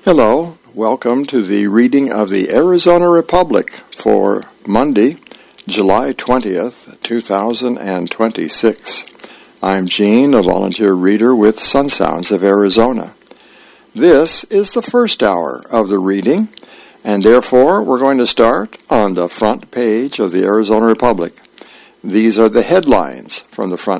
Hello, welcome to the reading of the Arizona Republic for Monday, July 20th, 2026. I'm Gene, a volunteer reader with Sun Sounds of Arizona. This is the first hour of the reading, and therefore we're going to start on the front page of the Arizona Republic. These are the headlines from the front